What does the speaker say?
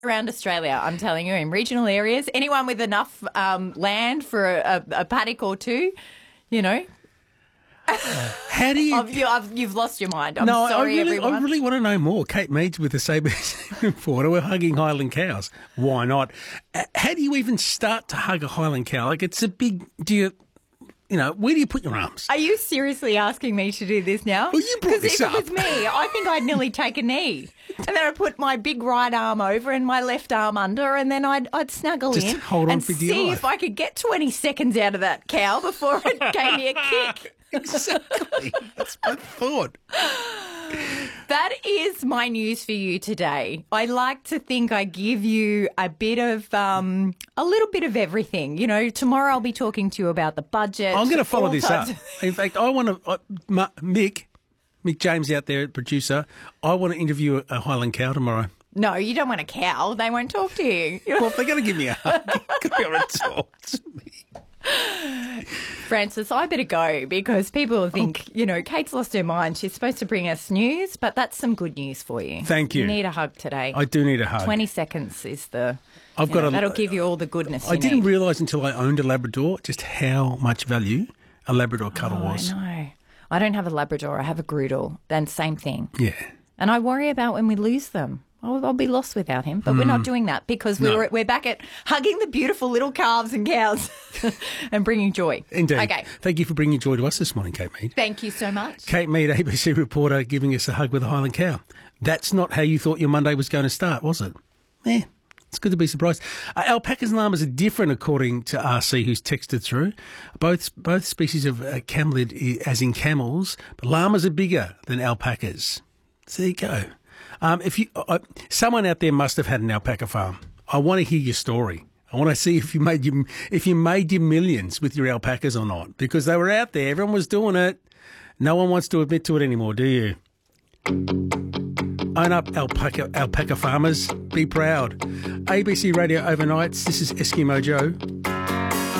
around Australia, I'm telling you, in regional areas, anyone with enough land for a paddock or two, you know. How do you... You've lost your mind. I'm sorry, everyone. I really want to know more. Kate Meads with the ABC reporter. We're hugging Highland cows. Why not? How do you even start to hug a Highland cow? Like, it's a big... where do you put your arms? Are you seriously asking me to do this now? Well, you brought this up. Because if it was me, I think I'd nearly take a knee. And then I'd put my big right arm over and my left arm under, and then I'd snuggle Just in hold on and for dear see life. if I could get 20 seconds out of that cow before it gave me a kick. Exactly. That's my thought. That is my news for you today. I like to think I give you a little bit of everything. You know, tomorrow I'll be talking to you about the budget. I'm going to follow this up. In fact, I want to... Mick James out there, producer, I want to interview a Highland cow tomorrow. No, you don't want a cow. They won't talk to you. Well, if they're going to give me a hug, they're going to be able to talk to me. Francis, I better go because people think, Kate's lost her mind. She's supposed to bring us news, but that's some good news for you. Thank you. You need a hug today. I do need a hug. 20 seconds is that'll give you all the goodness I didn't realise until I owned a Labrador just how much value a Labrador cuddle was. I know. I don't have a Labrador. I have a Groodle. Then same thing. Yeah. And I worry about when we lose them. I'll be lost without him, but we're not doing that because we're back at hugging the beautiful little calves and cows and bringing joy. Indeed. Okay. Thank you for bringing joy to us this morning, Kate Mead. Thank you so much. Kate Mead, ABC reporter, giving us a hug with a Highland cow. That's not how you thought your Monday was going to start, was it? Yeah. It's good to be surprised. Alpacas and llamas are different, according to RC, who's texted through. Both species of camelid, as in camels, but llamas are bigger than alpacas. So there you go. Someone out there must have had an alpaca farm. I want to hear your story. I want to see if you made your millions with your alpacas or not, because they were out there. Everyone was doing it. No one wants to admit to it anymore, do you? Own up, alpaca farmers. Be proud. ABC Radio Overnights. This is Eskimo Joe.